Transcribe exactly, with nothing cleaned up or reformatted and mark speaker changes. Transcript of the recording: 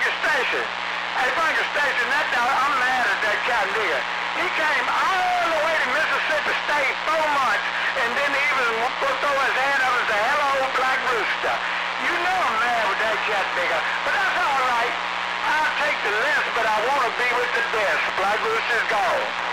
Speaker 1: Frankie Station. Hey, Frankie Station, that dog, I'm mad at that cat nigga. He came all the way to Mississippi State four months and didn't even put throw his hand up and say, hello, Black Rooster. You know I'm mad with that cat nigga, but that's all right. I'll take the less, but I want to be with the best. Black Rooster's gone.